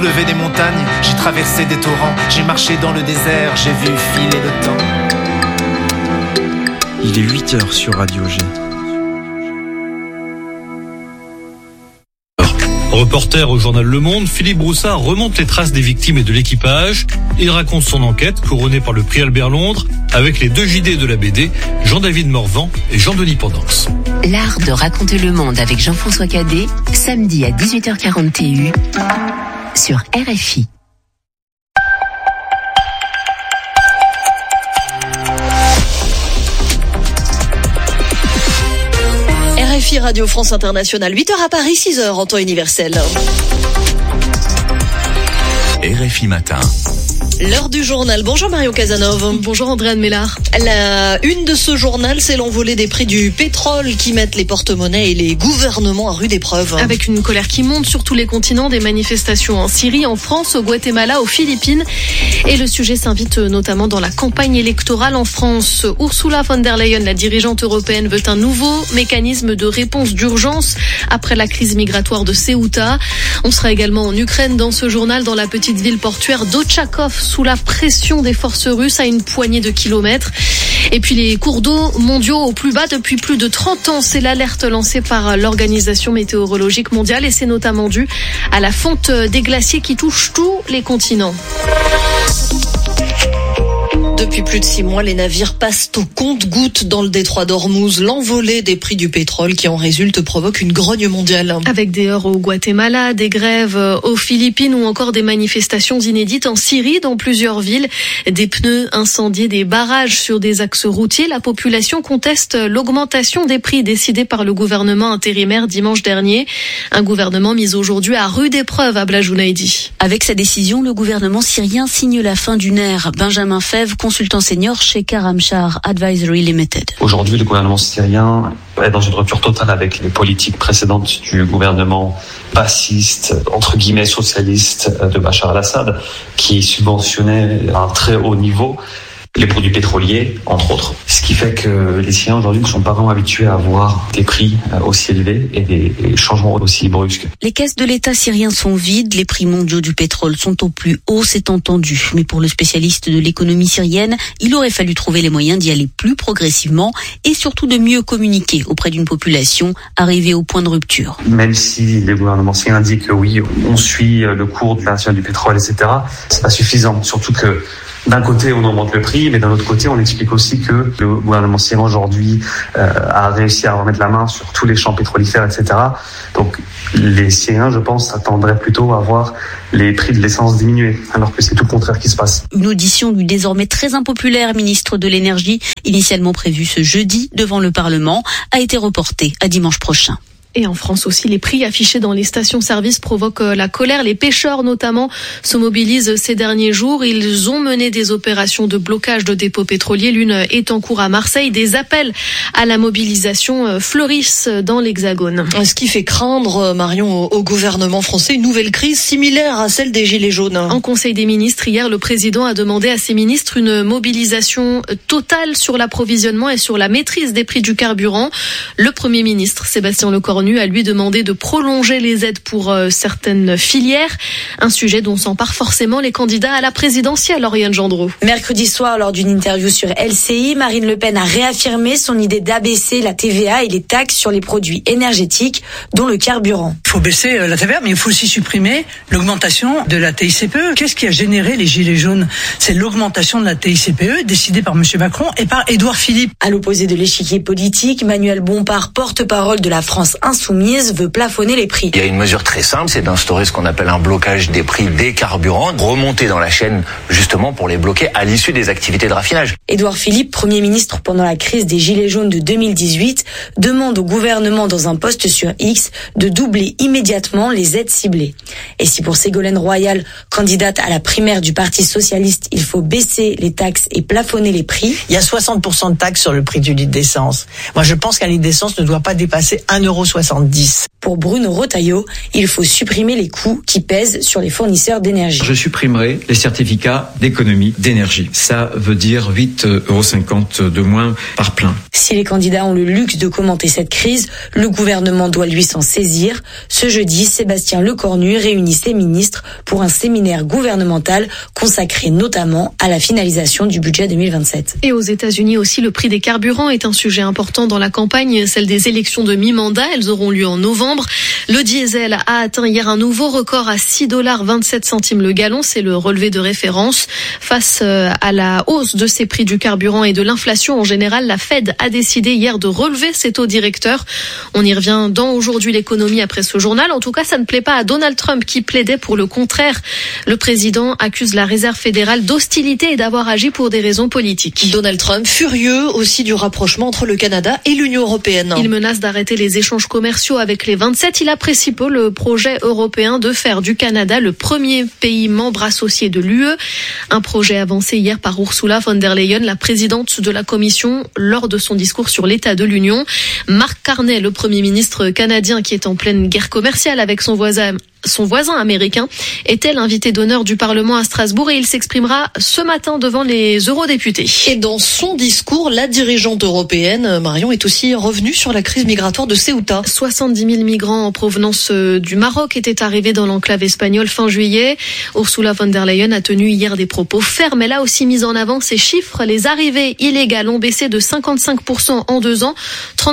Levé des montagnes, j'ai traversé des torrents, j'ai marché dans le désert, j'ai vu filer le temps. Il est 8h sur Radio G. Reporter au journal Le Monde, Philippe Broussard remonte les traces des victimes et de l'équipage. Il raconte son enquête, couronnée par le prix Albert Londres, avec les 2 JD de la BD, Jean-David Morvan et Jean-Denis Pendance. L'art de raconter le monde avec Jean-François Cadet, samedi à 18h40 TU, sur RFI. RFI Radio France Internationale, 8h à Paris, 6h en temps universel. RFI Matin. L'heure du journal. Bonjour Marion Casanov. Bonjour Andréane Mélard. La une de ce journal, c'est l'envolée des prix du pétrole qui mettent les porte-monnaies et les gouvernements à rude épreuve. Avec une colère qui monte sur tous les continents, des manifestations en Syrie, en France, au Guatemala, aux Philippines. Et le sujet s'invite notamment dans la campagne électorale en France. Ursula von der Leyen, la dirigeante européenne, veut un nouveau mécanisme de réponse d'urgence après la crise migratoire de Ceuta. On sera également en Ukraine dans ce journal, dans la petite ville portuaire d'Ochakov, sous la pression des forces russes à une poignée de kilomètres. Et puis les cours d'eau mondiaux au plus bas depuis plus de 30 ans. C'est l'alerte lancée par l'Organisation météorologique mondiale et c'est notamment dû à la fonte des glaciers qui touche tous les continents. Depuis plus de 6 mois, les navires passent au compte-gouttes dans le détroit d'Ormuz. L'envolée des prix du pétrole qui en résulte provoque une grogne mondiale. Avec des heurts au Guatemala, des grèves aux Philippines ou encore des manifestations inédites en Syrie dans plusieurs villes. Des pneus incendiés, des barrages sur des axes routiers. La population conteste l'augmentation des prix décidée par le gouvernement intérimaire dimanche dernier. Un gouvernement mis aujourd'hui à rude épreuve à Blajounaïdi. Avec sa décision, le gouvernement syrien signe la fin d'une ère. Benjamin Fèvre, consultant senior chez Karamchar Advisory Limited. Aujourd'hui, le gouvernement syrien est dans une rupture totale avec les politiques précédentes du gouvernement bassiste, entre guillemets socialiste de Bachar al-Assad, qui subventionnait à un très haut niveau les produits pétroliers, entre autres. Ce qui fait que les Syriens aujourd'hui ne sont pas vraiment habitués à avoir des prix aussi élevés et des changements aussi brusques. Les caisses de l'État syrien sont vides, les prix mondiaux du pétrole sont au plus haut, c'est entendu. Mais pour le spécialiste de l'économie syrienne, il aurait fallu trouver les moyens d'y aller plus progressivement et surtout de mieux communiquer auprès d'une population arrivée au point de rupture. Même si les gouvernements syriens indiquent que oui, on suit le cours de l'inflation du pétrole, etc., c'est pas suffisant. Surtout que d'un côté, on augmente le prix, mais d'un autre côté, on explique aussi que le gouvernement syrien aujourd'hui a réussi à remettre la main sur tous les champs pétrolifères, etc. Donc, les Syriens, je pense, s'attendraient plutôt à voir les prix de l'essence diminuer, alors que c'est tout le contraire qui se passe. Une audition du désormais très impopulaire ministre de l'Énergie, initialement prévue ce jeudi devant le Parlement, a été reportée à dimanche prochain. Et en France aussi, les prix affichés dans les stations-service provoquent la colère. Les pêcheurs, notamment, se mobilisent ces derniers jours. Ils ont mené des opérations de blocage de dépôts pétroliers. L'une est en cours à Marseille. Des appels à la mobilisation fleurissent dans l'Hexagone. Ce qui fait craindre, Marion, au gouvernement français, une nouvelle crise similaire à celle des Gilets jaunes. En Conseil des ministres, hier, le président a demandé à ses ministres une mobilisation totale sur l'approvisionnement et sur la maîtrise des prix du carburant. Le Premier ministre, Sébastien Lecornu, a lui demandé de prolonger les aides pour certaines filières. Un sujet dont s'emparent forcément les candidats à la présidentielle, Oriane Gendreau. Mercredi soir, lors d'une interview sur LCI, Marine Le Pen a réaffirmé son idée d'abaisser la TVA et les taxes sur les produits énergétiques, dont le carburant. Il faut baisser la TVA, mais il faut aussi supprimer l'augmentation de la TICPE. Qu'est-ce qui a généré les Gilets jaunes ? C'est l'augmentation de la TICPE décidée par M. Macron et par Édouard Philippe. À l'opposé de l'échiquier politique, Manuel Bompard, porte-parole de la France Insoumise, veut plafonner les prix. Il y a une mesure très simple, c'est d'instaurer ce qu'on appelle un blocage des prix des carburants, remonter dans la chaîne justement pour les bloquer à l'issue des activités de raffinage. Édouard Philippe, Premier ministre pendant la crise des Gilets jaunes de 2018, demande au gouvernement dans un post sur X de doubler immédiatement les aides ciblées. Et si pour Ségolène Royal, candidate à la primaire du Parti socialiste, il faut baisser les taxes et plafonner les prix. Il y a 60% de taxes sur le prix du litre d'essence. Moi, je pense qu'un litre d'essence ne doit pas dépasser 1,60 € 70. Pour Bruno Retailleau, il faut supprimer les coûts qui pèsent sur les fournisseurs d'énergie. Je supprimerai les certificats d'économie d'énergie. Ça veut dire 8,50 € de moins par plein. Si les candidats ont le luxe de commenter cette crise, le gouvernement doit lui s'en saisir. Ce jeudi, Sébastien Lecornu réunit ses ministres pour un séminaire gouvernemental consacré notamment à la finalisation du budget 2027. Et aux États-Unis aussi, le prix des carburants est un sujet important dans la campagne, celle des élections de mi-mandat. Elles auront lieu en novembre. Le diesel a atteint hier un nouveau record à $6,27 le gallon. C'est le relevé de référence. Face à la hausse de ces prix du carburant et de l'inflation en général, la Fed a décidé hier de relever ses taux directeurs. On y revient dans Aujourd'hui l'économie après ce journal. En tout cas, ça ne plaît pas à Donald Trump qui plaidait pour le contraire. Le président accuse la Réserve fédérale d'hostilité et d'avoir agi pour des raisons politiques. Donald Trump furieux aussi du rapprochement entre le Canada et l'Union européenne. Il menace d'arrêter les échanges commerciaux avec les 27. Il apprécie peu le projet européen de faire du Canada le premier pays membre associé de l'UE. Un projet avancé hier par Ursula von der Leyen, la présidente de la Commission, lors de son discours sur l'état de l'Union. Mark Carney, le Premier ministre canadien qui est en pleine guerre commerciale avec son voisin américain, était l'invité d'honneur du Parlement à Strasbourg et il s'exprimera ce matin devant les eurodéputés. Et dans son discours, la dirigeante européenne, Marion, est aussi revenue sur la crise migratoire de Ceuta. 70 000 migrants en provenance du Maroc étaient arrivés dans l'enclave espagnole fin juillet. Ursula von der Leyen a tenu hier des propos fermes. Elle a aussi mis en avant ces chiffres. Les arrivées illégales ont baissé de 55% en 2 ans,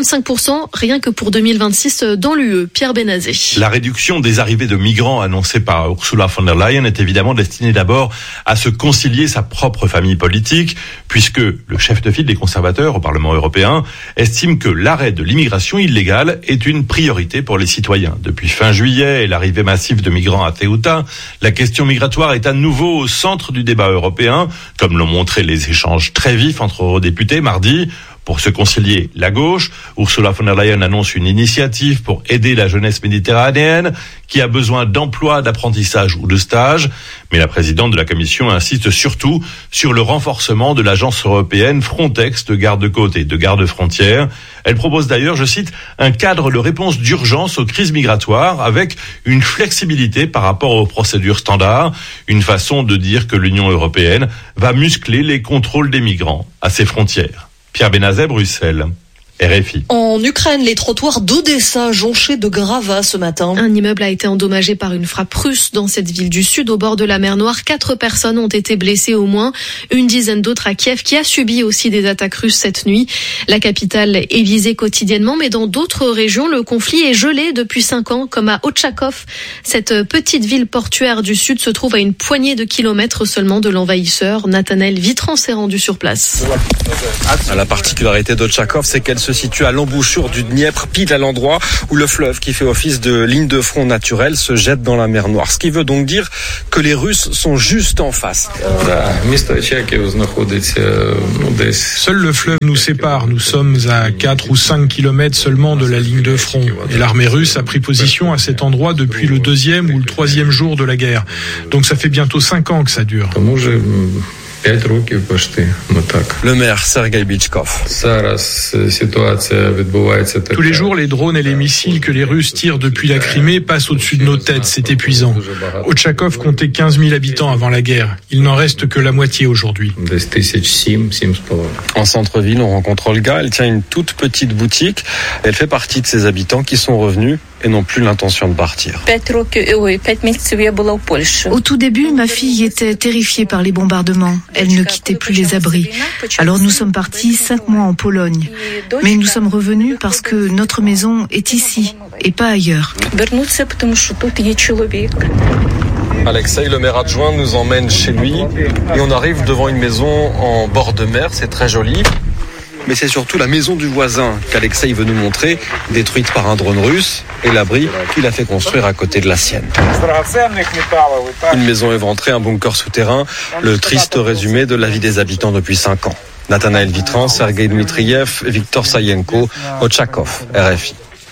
35% rien que pour 2026 dans l'UE. Pierre Benazé. La réduction des arrivées de migrants annoncée par Ursula von der Leyen est évidemment destinée d'abord à se concilier sa propre famille politique, puisque le chef de file des conservateurs au Parlement européen estime que l'arrêt de l'immigration illégale est une priorité pour les citoyens. Depuis fin juillet et l'arrivée massive de migrants à Ceuta, la question migratoire est à nouveau au centre du débat européen, comme l'ont montré les échanges très vifs entre eurodéputés mardi. Pour se concilier la gauche, Ursula von der Leyen annonce une initiative pour aider la jeunesse méditerranéenne qui a besoin d'emploi, d'apprentissage ou de stage. Mais la présidente de la Commission insiste surtout sur le renforcement de l'agence européenne Frontex de garde-côtes et de garde-frontières. Elle propose d'ailleurs, je cite, un cadre de réponse d'urgence aux crises migratoires avec une flexibilité par rapport aux procédures standards, une façon de dire que l'Union européenne va muscler les contrôles des migrants à ses frontières. Pierre Benazet, Bruxelles. RFI. En Ukraine, les trottoirs d'Odessa jonchés de gravats ce matin. Un immeuble a été endommagé par une frappe russe dans cette ville du sud, au bord de la mer Noire. 4 personnes ont été blessées au moins, une dizaine d'autres à Kiev, qui a subi aussi des attaques russes cette nuit. La capitale est visée quotidiennement, mais dans d'autres régions, le conflit est gelé depuis 5 ans, comme à Ochakov. Cette petite ville portuaire du sud se trouve à une poignée de kilomètres seulement de l'envahisseur. Nathanaël Vitran s'est rendu sur place. La particularité d'Ochakov, c'est qu'elle se situe à l'embouchure du Dniepr, pile à l'endroit où le fleuve qui fait office de ligne de front naturelle se jette dans la mer Noire. Ce qui veut donc dire que les Russes sont juste en face. Seul le fleuve nous sépare. Nous sommes à 4 ou 5 kilomètres seulement de la ligne de front. Et l'armée russe a pris position à cet endroit depuis le 2e ou le 3e jour de la guerre. Donc ça fait bientôt 5 ans que ça dure. Le maire Sergei Bichkov. Tous les jours, les drones et les missiles que les Russes tirent depuis la Crimée passent au-dessus de nos têtes. C'est épuisant. Ochakov comptait 15 000 habitants avant la guerre. Il n'en reste que la moitié aujourd'hui. En centre-ville, on rencontre Olga. Elle tient une toute petite boutique. Elle fait partie de ces habitants qui sont revenus et n'ont plus l'intention de partir. Au tout début, ma fille était terrifiée par les bombardements. Elle ne quittait plus les abris. Alors nous sommes partis 5 mois en Pologne. Mais nous sommes revenus parce que notre maison est ici et pas ailleurs. Alexei, le maire adjoint, nous emmène chez lui et on arrive devant une maison en bord de mer. C'est très joli. Mais c'est surtout la maison du voisin qu'Alexei veut nous montrer, détruite par un drone russe, et l'abri qu'il a fait construire à côté de la sienne. Une maison éventrée, un bunker souterrain, le triste résumé de la vie des habitants depuis 5 ans. Nathanaël Vitran, Sergei Dmitriev, Victor Sayenko, Ochakov, RFI.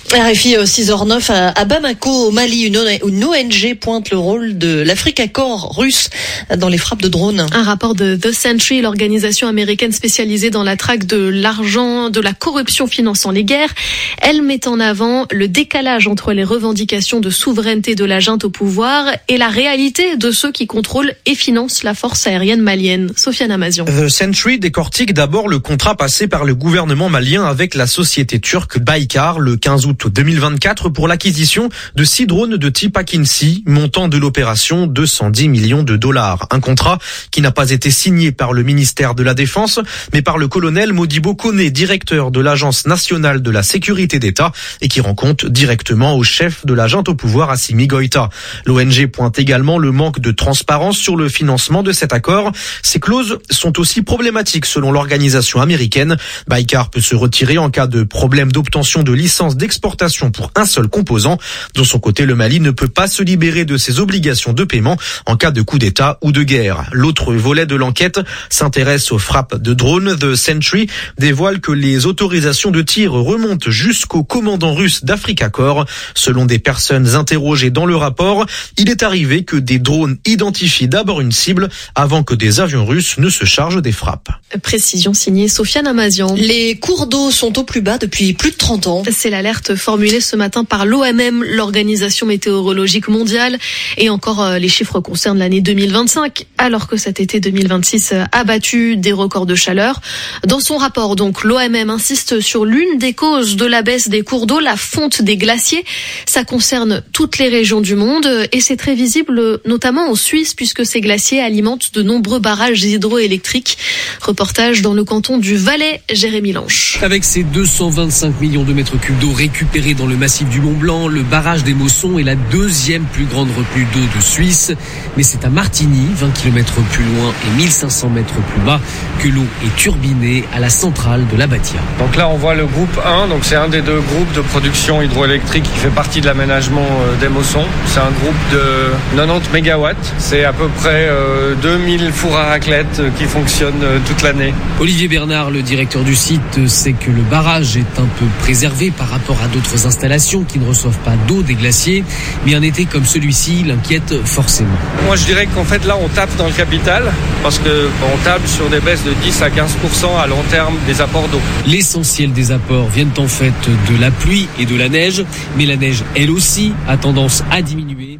RFI 6h09 à Bamako, au Mali, une ONG pointe le rôle de l'Africacorps russe dans les frappes de drones. Un rapport de The Sentry, l'organisation américaine spécialisée dans la traque de l'argent, de la corruption finançant les guerres, elle met en avant le décalage entre les revendications de souveraineté de la junte au pouvoir et la réalité de ceux qui contrôlent et financent la force aérienne malienne. Sofiane Amazian. The Sentry décortique d'abord le contrat passé par le gouvernement malien avec la société turque Baykar le 15 août 2024 pour l'acquisition de 6 drones de type Akinci, montant de l'opération 210 millions de dollars. Un contrat qui n'a pas été signé par le ministère de la Défense, mais par le colonel Modibo Koné, directeur de l'Agence nationale de la sécurité d'État, et qui rend compte directement au chef de la junte au pouvoir, Assimi Goïta. L'ONG pointe également le manque de transparence sur le financement de cet accord. Ces clauses sont aussi problématiques selon l'organisation américaine. Baykar peut se retirer en cas de problème d'obtention de licence d'exportation pour un seul composant. De son côté, le Mali ne peut pas se libérer de ses obligations de paiement en cas de coup d'État ou de guerre. L'autre volet de l'enquête s'intéresse aux frappes de drones. The Sentry dévoile que les autorisations de tir remontent jusqu'au commandant russe d'Africacorps. Selon des personnes interrogées dans le rapport, il est arrivé que des drones identifient d'abord une cible avant que des avions russes ne se chargent des frappes. Précision signée Sofiane Amazian. Les cours d'eau sont au plus bas depuis plus de 30 ans. C'est l'alerte formulée ce matin par l'OMM, l'Organisation météorologique mondiale. Et encore, les chiffres concernent l'année 2025, alors que cet été 2026 a battu des records de chaleur. Dans son rapport, donc, l'OMM insiste sur l'une des causes de la baisse des cours d'eau, la fonte des glaciers. Ça concerne toutes les régions du monde et c'est très visible, notamment en Suisse, puisque ces glaciers alimentent de nombreux barrages hydroélectriques. Reportage dans le canton du Valais, Jérémy Lanche. Avec ses 225 millions de mètres cubes d'eau récupérés dans le massif du Mont Blanc, le barrage des Mossons est la deuxième plus grande retenue d'eau de Suisse. Mais c'est à Martigny, 20 km plus loin et 1500 mètres plus bas, que l'eau est turbinée à la centrale de la Batia. Donc là, on voit le groupe 1, donc c'est un des deux groupes de production hydroélectrique qui fait partie de l'aménagement des Mossons. C'est un groupe de 90 MW. C'est à peu près 2000 fours à raclette qui fonctionnent toute l'année. Olivier Bernard, le directeur du site, sait que le barrage est un peu préservé par rapport à d'autres installations qui ne reçoivent pas d'eau des glaciers. Mais un été comme celui-ci l'inquiète forcément. Moi, je dirais qu'en fait, là, on tape dans le capital parce qu'on tape sur des baisses de 10 à 15% à long terme des apports d'eau. L'essentiel des apports viennent en fait de la pluie et de la neige. Mais la neige, elle aussi, a tendance à diminuer.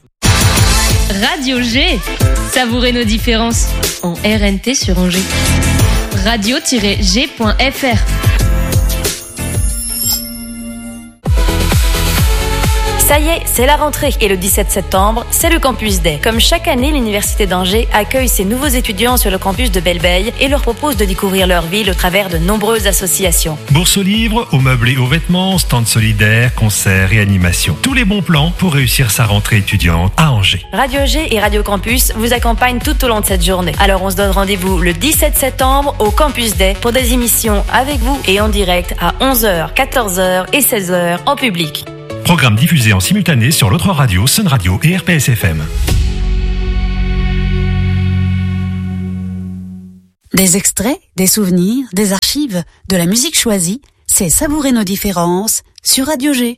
Radio G. Savourez nos différences en RNT sur Angers. Radio-g.fr. Ça y est, c'est la rentrée et le 17 septembre, c'est le Campus Day. Comme chaque année, l'Université d'Angers accueille ses nouveaux étudiants sur le campus de Belle-Beille et leur propose de découvrir leur ville au travers de nombreuses associations. Bourse aux livres, aux meubles et aux vêtements, stands solidaires, concerts et animations. Tous les bons plans pour réussir sa rentrée étudiante à Angers. Radio G et Radio Campus vous accompagnent tout au long de cette journée. Alors on se donne rendez-vous le 17 septembre au Campus Day pour des émissions avec vous et en direct à 11h, 14h et 16h en public. Programme diffusé en simultané sur l'autre radio, Sun Radio et RPS FM. Des extraits, des souvenirs, des archives, de la musique choisie, c'est Savourer nos différences sur Radio G.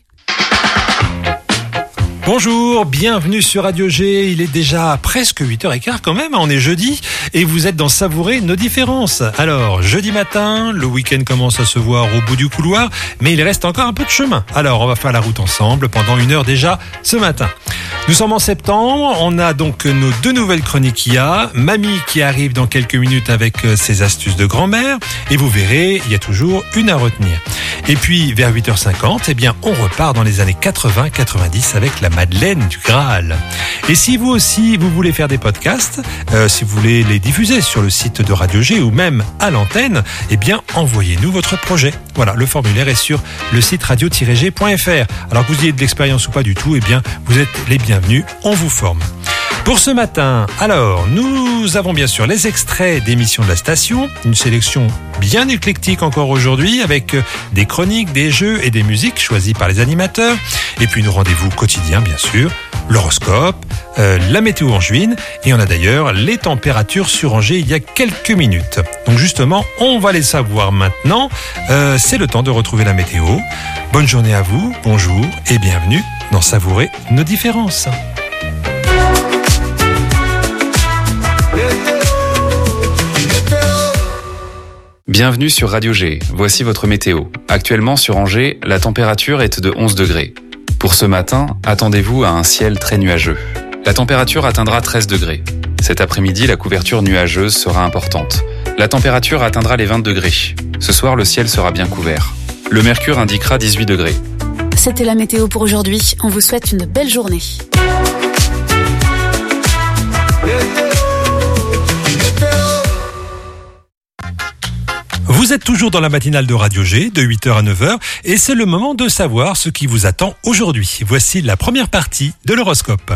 Bonjour, bienvenue sur Radio G, il est déjà presque 8h15 quand même, on est jeudi et vous êtes dans Savourer nos différences. Alors, jeudi matin, le week-end commence à se voir au bout du couloir, mais il reste encore un peu de chemin. Alors, on va faire la route ensemble pendant 1 heure déjà ce matin. Nous sommes en septembre, on a donc nos 2 nouvelles chroniques IA, Mamie qui arrive dans quelques minutes avec ses astuces de grand-mère, et vous verrez, il y a toujours une à retenir. Et puis, vers 8h50, eh bien, on repart dans les années 80-90 avec la Madeleine du Graal. Et si vous aussi, vous voulez faire des podcasts, si vous voulez les diffuser sur le site de Radio G ou même à l'antenne, eh bien, envoyez-nous votre projet. Voilà, le formulaire est sur le site radio-g.fr. Alors que vous ayez de l'expérience ou pas du tout, eh bien, vous êtes les bienvenus, on vous forme. Pour ce matin, alors, nous avons bien sûr les extraits d'émissions de la station, une sélection bien éclectique encore aujourd'hui avec des chroniques, des jeux et des musiques choisies par les animateurs. Et puis nos rendez-vous quotidiens, bien sûr, l'horoscope, la météo angevine et on a d'ailleurs les températures sur Angers il y a quelques minutes. Donc justement, on va les savoir maintenant. C'est le temps de retrouver la météo. Bonne journée à vous, bonjour et bienvenue dans Savourer nos différences. Bienvenue sur Radio G, voici votre météo. Actuellement sur Angers, la température est de 11 degrés. Pour ce matin, attendez-vous à un ciel très nuageux. La température atteindra 13 degrés. Cet après-midi, la couverture nuageuse sera importante. La température atteindra les 20 degrés. Ce soir, le ciel sera bien couvert. Le mercure indiquera 18 degrés. C'était la météo pour aujourd'hui. On vous souhaite une belle journée. Vous êtes toujours dans la matinale de Radio G, de 8h à 9h, et c'est le moment de savoir ce qui vous attend aujourd'hui. Voici la première partie de l'horoscope.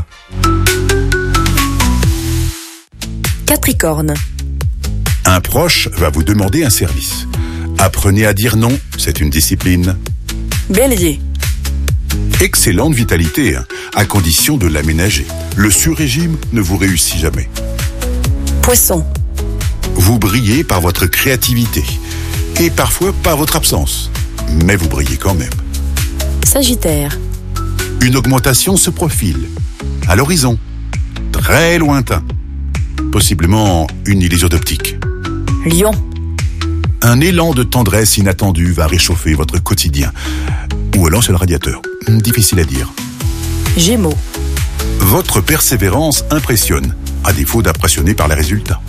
Capricorne. Un proche va vous demander un service. Apprenez à dire non, c'est une discipline. Bélier. Excellente vitalité, à condition de l'aménager. Le sur-régime ne vous réussit jamais. Poisson. Vous brillez par votre créativité et parfois par votre absence, mais vous brillez quand même. Sagittaire. Une augmentation se profile, à l'horizon, très lointain, possiblement une illusion d'optique. Lion. Un élan de tendresse inattendu va réchauffer votre quotidien, ou alors c'est le radiateur, difficile à dire. Gémeaux. Votre persévérance impressionne, à défaut d'impressionner par les résultats.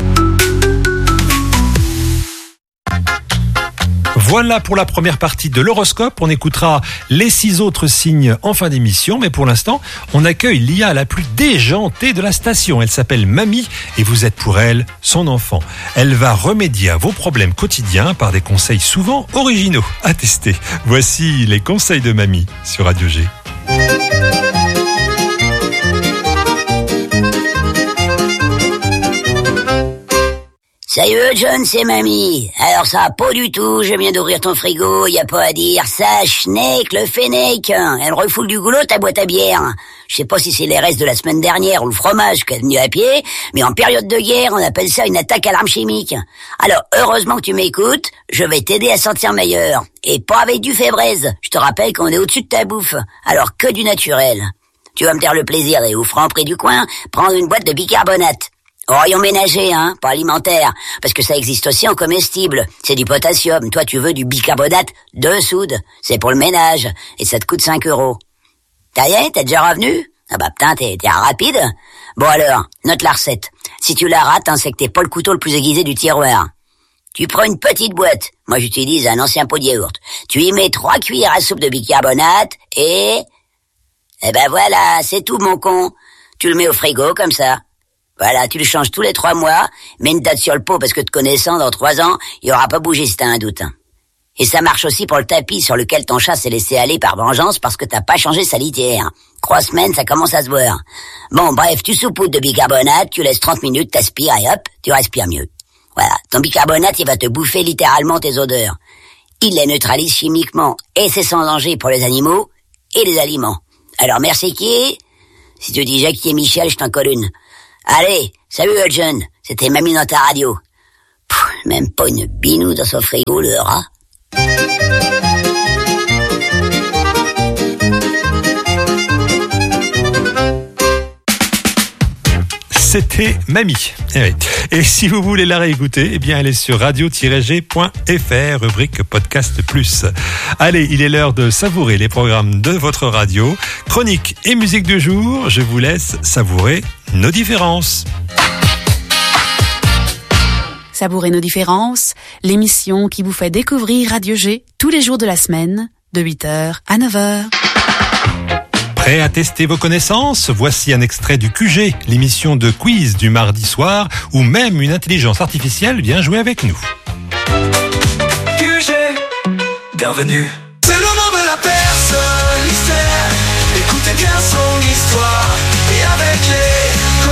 Voilà pour la première partie de l'horoscope. On écoutera les 6 autres signes en fin d'émission. Mais pour l'instant, on accueille Lia, la plus déjantée de la station. Elle s'appelle Mamie et vous êtes pour elle son enfant. Elle va remédier à vos problèmes quotidiens par des conseils souvent originaux à tester. Voici les conseils de Mamie sur Radio G. Salut John, c'est Mamie. Alors ça va pas du tout, je viens d'ouvrir ton frigo, y a pas à dire. Ça, schneck, le fennec, elle refoule du goulot ta boîte à bière. Je sais pas si c'est les restes de la semaine dernière ou le fromage qui est venu à pied, mais en période de guerre, on appelle ça une attaque à l'arme chimique. Alors, heureusement que tu m'écoutes, je vais t'aider à sentir meilleur. Et pas avec du Fébraise. Je te rappelle qu'on est au-dessus de ta bouffe. Alors que du naturel. Tu vas me faire le plaisir d'aller au Franprix du coin, prendre une boîte de bicarbonate. Au rayon ménager, pas alimentaire, parce que ça existe aussi en comestible. C'est du potassium. Toi, tu veux du bicarbonate de soude. C'est pour le ménage, et ça te coûte 5 €. Ça y est, t'es déjà revenu? Ah bah putain, t'es rapide. Bon alors, note la recette. Si tu la rates, c'est que t'es pas le couteau le plus aiguisé du tiroir. Tu prends une petite boîte. Moi, j'utilise un ancien pot de yaourt. Tu y mets 3 cuillères à soupe de bicarbonate, et ben voilà, c'est tout, mon con. Tu le mets au frigo, comme ça. Voilà, tu le changes tous les 3 mois, mets une date sur le pot parce que te connaissant, dans 3 ans, il aura pas bougé si t'as un doute. Et ça marche aussi pour le tapis sur lequel ton chat s'est laissé aller par vengeance parce que t'as pas changé sa litière. 3 semaines, ça commence à se voir. Bon, bref, tu saupoudres de bicarbonate, tu laisses 30 minutes, t'aspires et hop, tu respires mieux. Voilà, ton bicarbonate, il va te bouffer littéralement tes odeurs. Il les neutralise chimiquement et c'est sans danger pour les animaux et les aliments. Alors merci qui? Si tu dis Jacques et Michel, je t'en colle une. Allez, salut John, c'était Mamie dans ta radio. Même pas une binou dans son frigo, le rat. C'était Mamie. Et si vous voulez la réécouter, eh bien, elle est sur radio-g.fr, rubrique podcast plus. Allez, il est l'heure de savourer les programmes de votre radio. Chronique et musique du jour, je vous laisse savourer nos différences. Savourer nos différences, l'émission qui vous fait découvrir Radio G tous les jours de la semaine, de 8h à 9h. Prêt à tester vos connaissances? Voici un extrait du QG, l'émission de quiz du mardi soir, où même une intelligence artificielle vient jouer avec nous. QG, bienvenue. C'est le nom de la personne mystère. Écoutez bien son histoire. Et avec les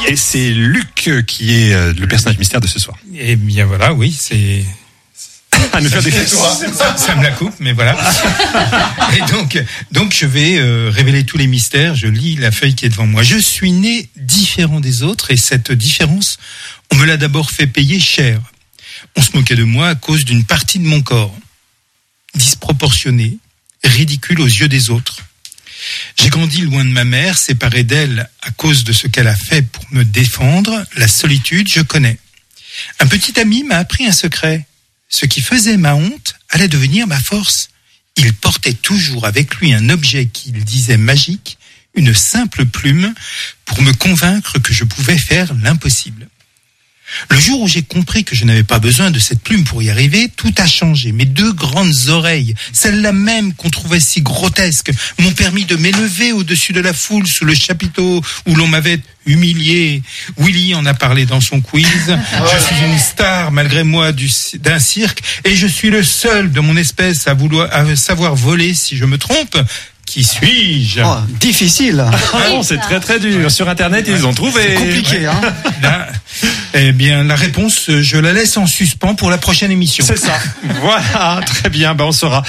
Et c'est Luc qui est le personnage mystère de ce soir. Eh bien voilà, oui, c'est... À nous faire des ça me la coupe, mais voilà. Et donc je vais révéler tous les mystères. Je lis la feuille qui est devant moi. Je suis né différent des autres, et cette différence, on me l'a d'abord fait payer cher. On se moquait de moi à cause d'une partie de mon corps. Disproportionnée, ridicule aux yeux des autres. J'ai grandi loin de ma mère, séparé d'elle à cause de ce qu'elle a fait pour me défendre. La solitude, je connais. Un petit ami m'a appris un secret. Ce qui faisait ma honte allait devenir ma force. Il portait toujours avec lui un objet qu'il disait magique, une simple plume, pour me convaincre que je pouvais faire l'impossible. Le jour où j'ai compris que je n'avais pas besoin de cette plume pour y arriver, tout a changé. Mes deux grandes oreilles, celles-là même qu'on trouvait si grotesques, m'ont permis de m'élever au-dessus de la foule sous le chapiteau où l'on m'avait humilié. Willy en a parlé dans son quiz. Je suis une star malgré moi d'un cirque, et je suis le seul de mon espèce à savoir voler si je me trompe. Qui suis-je? Difficile. Non, c'est très très dur. Sur Internet, ils ont trouvé. C'est compliqué, hein. Là, eh bien, la réponse, je la laisse en suspens pour la prochaine émission. C'est ça. Voilà, très bien, on saura.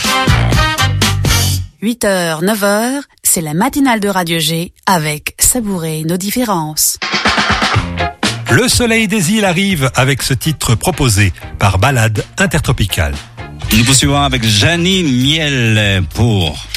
8h, 9h, c'est la matinale de Radio G avec Savourer nos différences. Le soleil des îles arrive avec ce titre proposé par Balade Intertropicale. Nous poursuivons avec Janine Miel pour